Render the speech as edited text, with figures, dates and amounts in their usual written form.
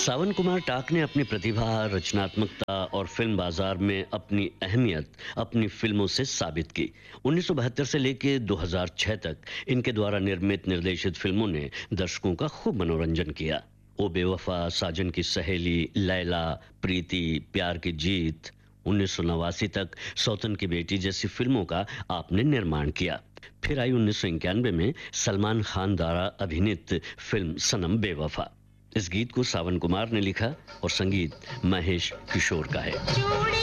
सावन कुमार टाक ने अपनी प्रतिभा, रचनात्मकता और फिल्म बाजार में अपनी अहमियत अपनी फिल्मों से साबित की। 1972 से लेकर 2006 तक इनके द्वारा निर्मित निर्देशित फिल्मों ने दर्शकों का खूब मनोरंजन किया। ओ बेवफा, साजन की सहेली, लैला, प्रीति, प्यार की जीत, 1989 तक सौतन की बेटी जैसी फिल्मों का आपने निर्माण किया। फिर आई 1991 में सलमान खान द्वारा अभिनीत फिल्म सनम बेवफा। इस गीत को सावन कुमार ने लिखा और संगीत महेश किशोर का है।